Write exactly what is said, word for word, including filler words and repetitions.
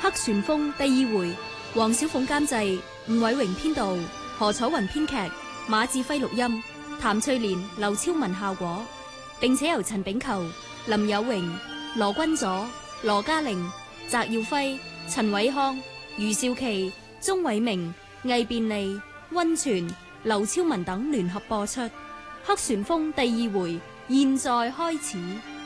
黑旋風第二回，黃小鳳監製，吳偉榮編導，何楚雲編劇，馬志輝錄音，譚翠蓮、劉超文效果，並且由陳炳球、林有榮、羅君佐、羅嘉玲、翟耀輝、陳偉康、余少琪、鍾偉明、魏便利、溫泉、劉超文等聯合播出。黑旋風第二回，現在開始。